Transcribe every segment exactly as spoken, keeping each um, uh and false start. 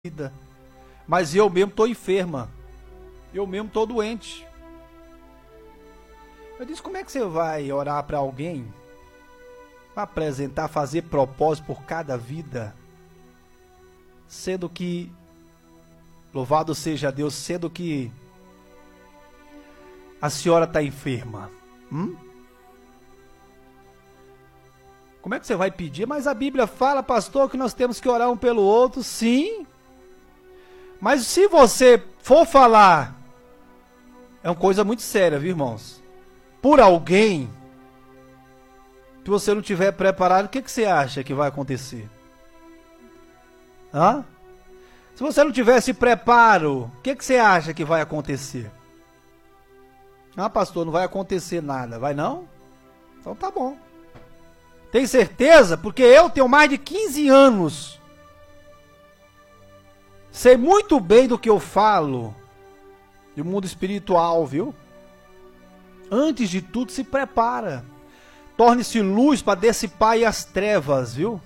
vida, mas eu mesmo estou enferma, eu mesmo estou doente. Eu disse, como é que você vai orar para alguém, para apresentar, fazer propósito por cada vida, sendo que, louvado seja Deus, sendo que a senhora está enferma? Hum? Como é que você vai pedir? Mas a Bíblia fala, pastor, que nós temos que orar um pelo outro. Sim. Mas se você for falar, é uma coisa muito séria, viu, irmãos? Por alguém, se você não tiver preparado, o que, que você acha que vai acontecer? Hã? Se você não tivesse preparo, o que, que você acha que vai acontecer? Ah, pastor, não vai acontecer nada. Vai não? Então tá bom. Tem certeza? Porque eu tenho mais de quinze anos. Sei muito bem do que eu falo. Do mundo espiritual, viu? Antes de tudo, se prepara. Torne-se luz para dissipar aí as trevas, viu?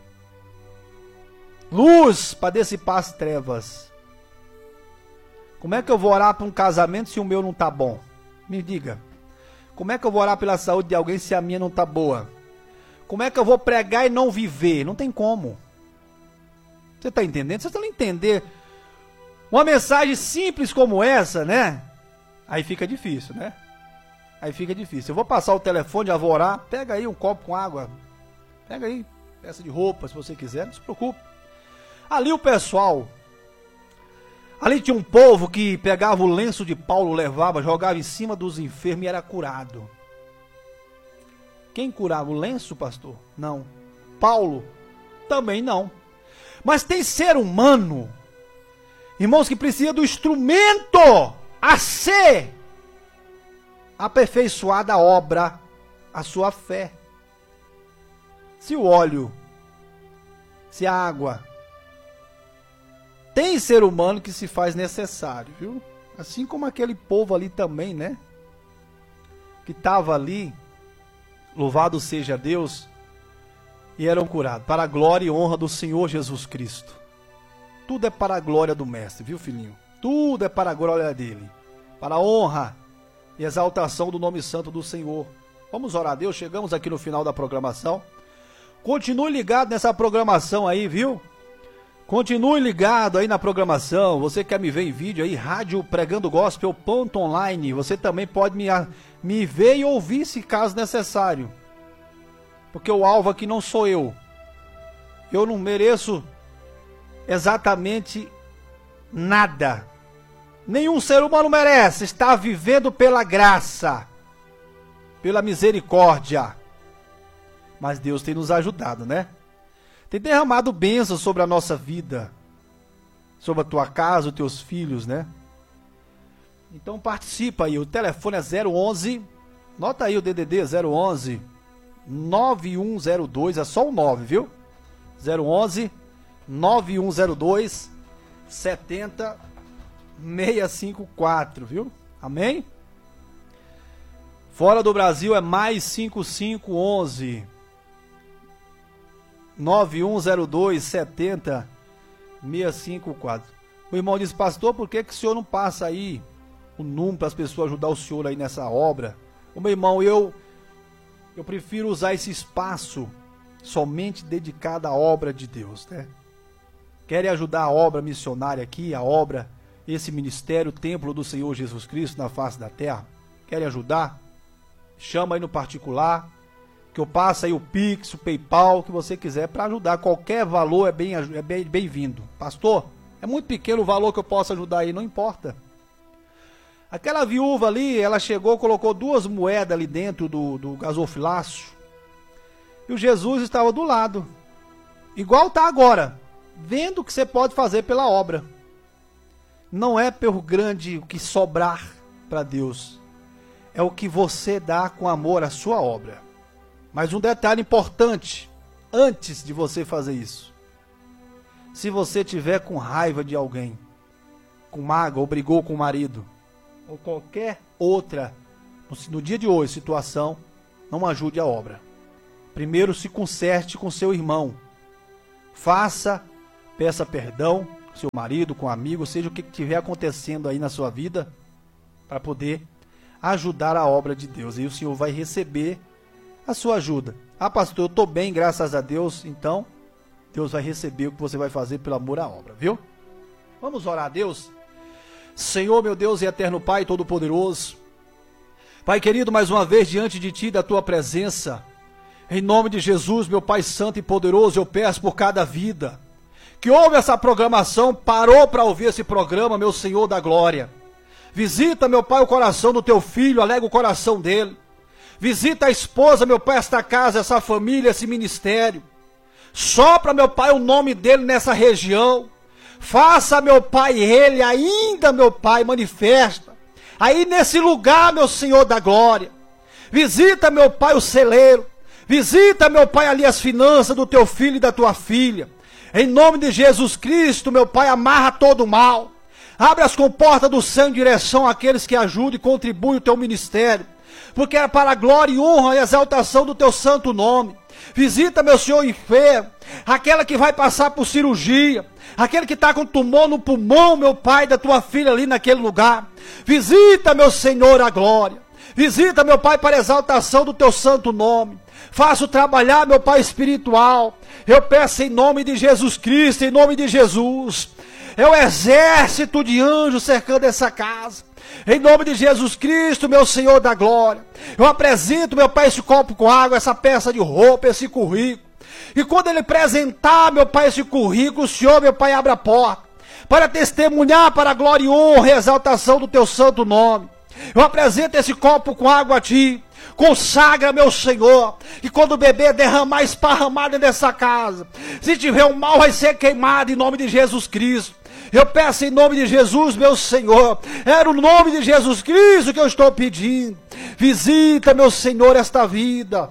Luz para dissipar as trevas. Como é que eu vou orar para um casamento se o meu não tá bom? Me diga. Como é que eu vou orar pela saúde de alguém se a minha não tá boa? Como é que eu vou pregar e não viver? Não tem como. Você está entendendo? Se você não entender uma mensagem simples como essa, né? Aí fica difícil, né? Aí fica difícil. Eu vou passar o telefone, já vou orar. Pega aí um copo com água. Pega aí, peça de roupa, se você quiser. Não se preocupe. Ali o pessoal... Ali tinha um povo que pegava o lenço de Paulo, levava, jogava em cima dos enfermos e era curado. Quem curava o lenço, pastor? Não. Paulo? Também não. Mas tem ser humano, irmãos, que precisa do instrumento a ser aperfeiçoada a obra, a sua fé. Se o óleo, se a água, tem ser humano que se faz necessário, viu? Assim como aquele povo ali também, né? Que estava ali, louvado seja Deus, e eram curados, para a glória e honra do Senhor Jesus Cristo. Tudo é para a glória do Mestre, viu, filhinho? Tudo é para a glória dele, para a honra e exaltação do nome santo do Senhor. Vamos orar a Deus, chegamos aqui no final da programação. Continue ligado nessa programação aí, viu? Continue ligado aí na programação. Você quer me ver em vídeo aí, rádio pregando gospel ponto online. Você também pode me, me ver e ouvir se caso necessário. Porque o alvo aqui não sou eu. Eu não mereço exatamente nada. Nenhum ser humano merece estar vivendo pela graça, pela misericórdia. Mas Deus tem nos ajudado, né? Tem derramado bênçãos sobre a nossa vida, sobre a tua casa, os teus filhos, né? Então participa aí, o telefone é zero onze, nota aí o D D D, zero onze, nove um zero dois, é só o nove, viu? zero onze, nove um zero dois, sete zero seis cinco quatro, viu? Amém? Fora do Brasil é mais cinco cinco onze, nove um zero dois, sete zero seis cinco quatro. O irmão disse, pastor, por que, que o senhor não passa aí o número para as pessoas ajudar o senhor aí nessa obra? O meu irmão, eu, eu prefiro usar esse espaço somente dedicado à obra de Deus, né? Querem ajudar a obra missionária aqui, a obra, esse ministério, o templo do Senhor Jesus Cristo na face da terra? Querem ajudar? Chama aí no particular, que eu passo aí o Pix, o PayPal, o que você quiser para ajudar. Qualquer valor é bem, é bem, bem-vindo. Pastor, é muito pequeno o valor que eu posso ajudar aí, não importa. Aquela viúva ali, ela chegou, colocou duas moedas ali dentro do, do gasofilácio. E o Jesus estava do lado. Igual está agora, vendo o que você pode fazer pela obra. Não é pelo grande o que sobrar para Deus. É o que você dá com amor à sua obra. Mas um detalhe importante, antes de você fazer isso. Se você tiver com raiva de alguém, com mágoa, ou brigou com o marido, ou qualquer outra, no, no dia de hoje, situação, não ajude a obra. Primeiro se conserte com seu irmão. Faça, peça perdão, seu marido, com um amigo, seja o que estiver acontecendo aí na sua vida, para poder ajudar a obra de Deus. E o Senhor vai receber a sua ajuda. Ah, pastor, eu estou bem, graças a Deus. Então, Deus vai receber o que você vai fazer pelo amor à obra, viu? Vamos orar a Deus? Senhor, meu Deus e eterno Pai Todo-Poderoso, Pai querido, mais uma vez diante de Ti, da Tua presença, em nome de Jesus, meu Pai Santo e Poderoso, eu peço por cada vida que ouve essa programação, parou para ouvir esse programa, meu Senhor da glória. Visita, meu Pai, o coração do Teu filho, alega o coração dele. Visita a esposa, meu Pai, esta casa, essa família, esse ministério. Sopra, meu Pai, o nome dele nessa região. Faça, meu Pai, ele ainda, meu Pai, manifesta. Aí nesse lugar, meu Senhor da glória. Visita, meu Pai, o celeiro. Visita, meu Pai, ali as finanças do Teu filho e da Tua filha. Em nome de Jesus Cristo, meu Pai, amarra todo o mal. Abre as comportas do céu em direção àqueles que ajudam e contribuem o Teu ministério. Porque é para a glória e honra e exaltação do Teu santo nome. Visita, meu Senhor, enfermo, aquela que vai passar por cirurgia, aquele que está com tumor no pulmão, meu Pai, da Tua filha ali naquele lugar. Visita, meu Senhor, a glória. Visita, meu Pai, para a exaltação do Teu santo nome. Faço trabalhar, meu Pai espiritual. Eu peço em nome de Jesus Cristo, em nome de Jesus. É o exército de anjos cercando essa casa. Em nome de Jesus Cristo, meu Senhor da glória. Eu apresento, meu Pai, esse copo com água, essa peça de roupa, esse currículo. E quando ele apresentar, meu Pai, esse currículo, o Senhor, meu Pai, abre a porta para testemunhar para a glória e honra e exaltação do Teu santo nome. Eu apresento esse copo com água a Ti. Consagra, meu Senhor, que quando o bebê derramar, esparramar dentro dessa casa, se tiver um mal, vai ser queimado em nome de Jesus Cristo. Eu peço em nome de Jesus, meu Senhor, era o nome de Jesus Cristo que eu estou pedindo. Visita, meu Senhor, esta vida.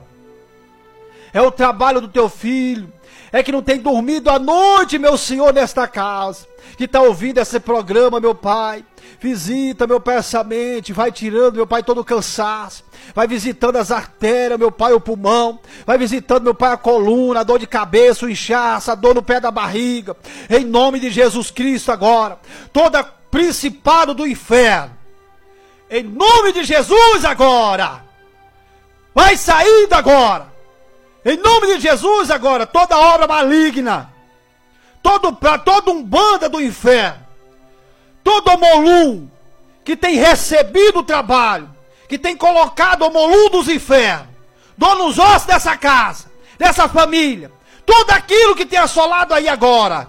É o trabalho do Teu filho, é que não tem dormido à noite, meu Senhor, nesta casa, que está ouvindo esse programa, meu Pai. Visita, meu Pai, essa mente, vai tirando, meu Pai, todo o cansaço, vai visitando as artérias, meu Pai, o pulmão, vai visitando, meu Pai, a coluna, a dor de cabeça, o inchaço, a dor no pé da barriga, em nome de Jesus Cristo agora, toda principado do inferno, em nome de Jesus agora, vai saindo agora, em nome de Jesus agora, toda obra maligna, todo, pra todo um banda do inferno, todo homolum que tem recebido o trabalho, que tem colocado o homolum dos infernos, dor nos ossos dessa casa, dessa família, tudo aquilo que tem assolado aí agora,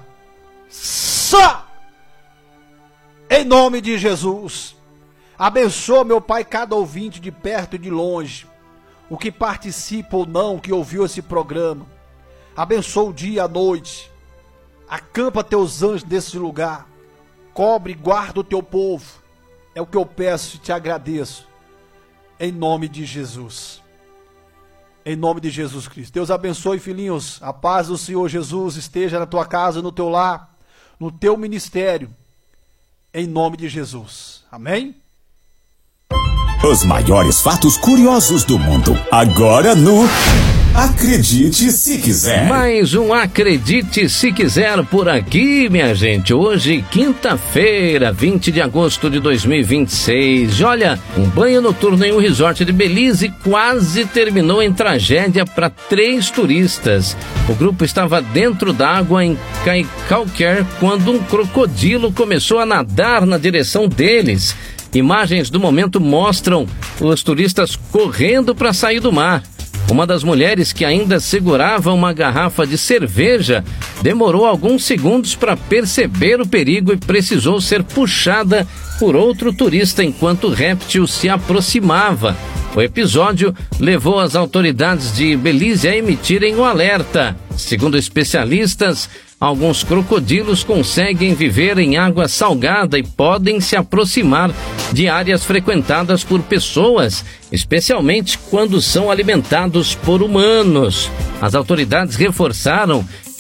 só em nome de Jesus. Abençoa, meu Pai, cada ouvinte de perto e de longe, o que participa ou não, que ouviu esse programa. Abençoa o dia e a noite, acampa Teus anjos nesse lugar, cobre e guarda o Teu povo. É o que eu peço e te agradeço. Em nome de Jesus. Em nome de Jesus Cristo. Deus abençoe, filhinhos. A paz do Senhor Jesus esteja na tua casa, no teu lar, no teu ministério. Em nome de Jesus. Amém? Os maiores fatos curiosos do mundo. Agora no Acredite Se Quiser. Mais um Acredite Se Quiser por aqui, minha gente. Hoje, quinta-feira, vinte de agosto de dois mil e vinte e seis. E olha, um banho noturno em um resort de Belize quase terminou em tragédia para três turistas. O grupo estava dentro d'água em Caicalquer quando um crocodilo começou a nadar na direção deles. Imagens do momento mostram os turistas correndo para sair do mar. Uma das mulheres, que ainda segurava uma garrafa de cerveja, demorou alguns segundos para perceber o perigo e precisou ser puxada por outro turista enquanto o réptil se aproximava. O episódio levou as autoridades de Belize a emitirem um alerta. Segundo especialistas, alguns crocodilos conseguem viver em água salgada e podem se aproximar de áreas frequentadas por pessoas, especialmente quando são alimentados por humanos. As autoridades reforçaram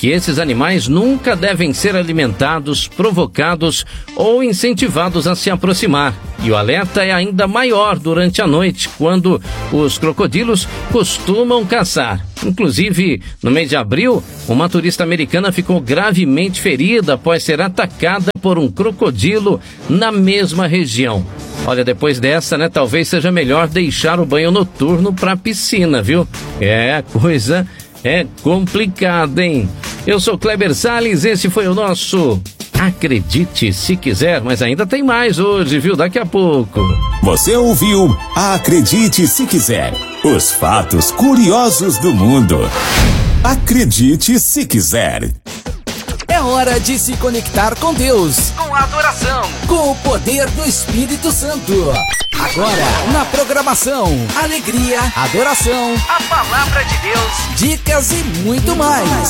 que esses animais nunca devem ser alimentados, provocados ou incentivados a se aproximar. E o alerta é ainda maior durante a noite, quando os crocodilos costumam caçar. Inclusive, no mês de abril, uma turista americana ficou gravemente ferida após ser atacada por um crocodilo na mesma região. Olha, depois dessa, né, talvez seja melhor deixar o banho noturno para a piscina, viu? É, a coisa é complicada, hein? Eu sou Kleber Salles, esse foi o nosso Acredite Se Quiser, mas ainda tem mais hoje, viu? Daqui a pouco. Você ouviu Acredite Se Quiser, os fatos curiosos do mundo. Acredite Se Quiser. É hora de se conectar com Deus, com adoração, com o poder do Espírito Santo. Agora, na programação, alegria, adoração, a palavra de Deus, dicas e muito mais.